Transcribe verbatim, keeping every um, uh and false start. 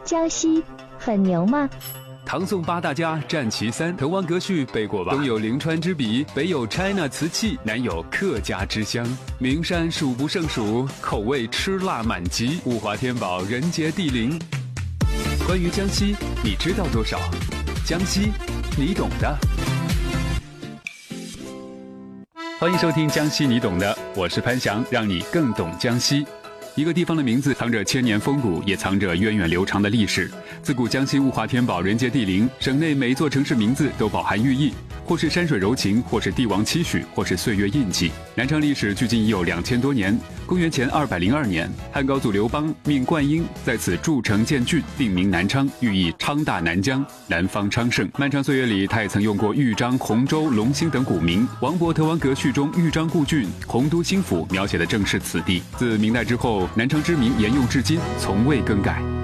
江西很牛吗？ 唐宋八大家占其三，滕王阁序背过吧？东有临川之笔，北有 China 瓷器，南有客家之乡。名山数不胜数，口味吃辣满级。物华天宝，人杰地灵。关于江西，你知道多少？江西，你懂的。欢迎收听《江西你懂的》，我是潘翔，让你更懂江西。一个地方的名字藏着千年风骨，也藏着源远流长的历史。自古江西物华天宝，人杰地灵，省内每一座城市名字都饱含寓意，或是山水柔情，或是帝王期许，或是岁月印记。南昌历史距今已有两千多年。公元前二百零二年，汉高祖刘邦命灌婴在此筑城建郡，定名南昌，寓意昌大南疆，南方昌盛。漫长岁月里，他也曾用过豫章、洪州、龙兴等古名。王勃《滕王阁序》中豫章故郡，洪都新府描写的正是此地。自明代之后，南昌之名沿用至今，从未更改。